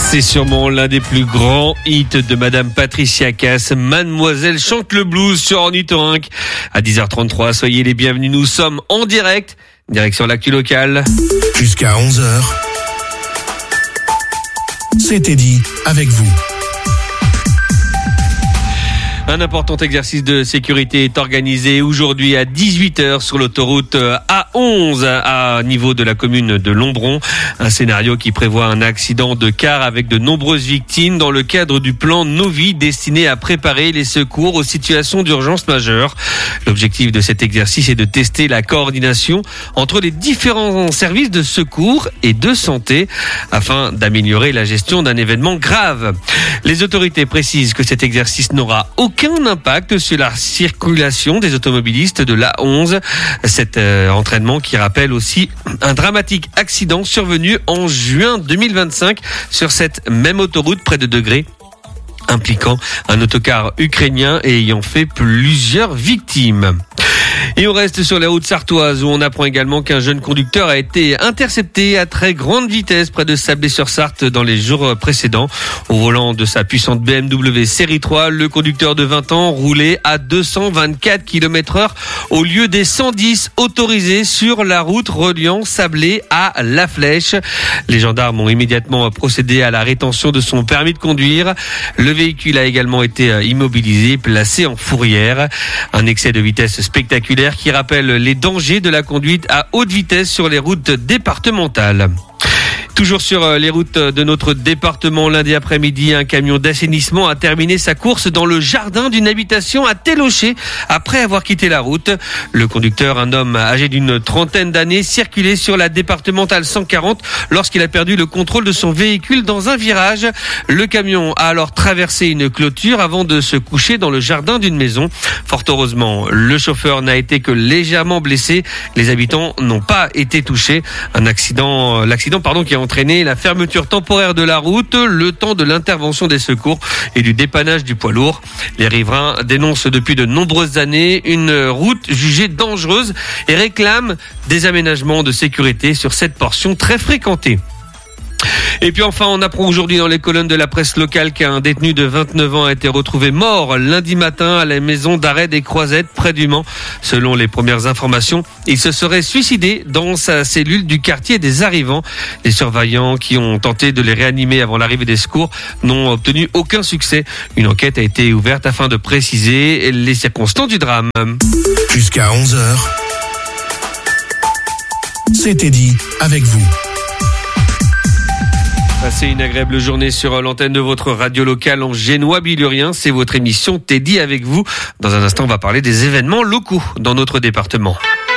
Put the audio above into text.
C'est sûrement l'un des plus grands hits de Madame Patricia Cass. Mademoiselle chante le blues sur Ornithorynque. À 10h33, soyez les bienvenus. Nous sommes en direct, direction l'actu locale. Jusqu'à 11h. C'était dit avec vous. Un important exercice de sécurité est organisé aujourd'hui à 18h sur l'autoroute A11 à niveau de la commune de Lombron. Un scénario qui prévoit un accident de car avec de nombreuses victimes dans le cadre du plan Novi destiné à préparer les secours aux situations d'urgence majeure. L'objectif de cet exercice est de tester la coordination entre les différents services de secours et de santé afin d'améliorer la gestion d'un événement grave. Les autorités précisent que cet exercice n'aura aucun impact sur la circulation des automobilistes de l'A11. Cet entraînement qui rappelle aussi un dramatique accident survenu en juin 2025 sur cette même autoroute près de Degré, impliquant un autocar ukrainien et ayant fait plusieurs victimes. Et on reste sur la route sartoise où on apprend également qu'un jeune conducteur a été intercepté à très grande vitesse près de Sablé-sur-Sarthe dans les jours précédents. Au volant de sa puissante BMW série 3, le conducteur de 20 ans roulait à 224 km/h au lieu des 110 autorisés sur la route reliant Sablé à La Flèche. Les gendarmes ont immédiatement procédé à la rétention de son permis de conduire. Le véhicule a également été immobilisé, placé en fourrière. Un excès de vitesse spectaculaire qui rappelle les dangers de la conduite à haute vitesse sur les routes départementales. Toujours sur les routes de notre département, lundi après-midi, un camion d'assainissement a terminé sa course dans le jardin d'une habitation à Télocher après avoir quitté la route. Le conducteur, un homme âgé d'une trentaine d'années, circulait sur la départementale 140 lorsqu'il a perdu le contrôle de son véhicule dans un virage. Le camion a alors traversé une clôture avant de se coucher dans le jardin d'une maison. Fort heureusement, le chauffeur n'a été que légèrement blessé. Les habitants n'ont pas été touchés. L'accident qui a entraîné la fermeture temporaire de la route, le temps de l'intervention des secours et du dépannage du poids lourd. Les riverains dénoncent depuis de nombreuses années une route jugée dangereuse et réclament des aménagements de sécurité sur cette portion très fréquentée. Et puis enfin, on apprend aujourd'hui dans les colonnes de la presse locale qu'un détenu de 29 ans a été retrouvé mort lundi matin à la maison d'arrêt des Croisettes près du Mans. Selon les premières informations, il se serait suicidé dans sa cellule du quartier des Arrivants. Les surveillants qui ont tenté de les réanimer avant l'arrivée des secours n'ont obtenu aucun succès. Une enquête a été ouverte afin de préciser les circonstances du drame. Jusqu'à 11h. C'était dit avec vous. Passez une agréable journée sur l'antenne de votre radio locale en Génois-Bilurien. C'est votre émission T'es dit avec vous. Dans un instant, on va parler des événements locaux dans notre département.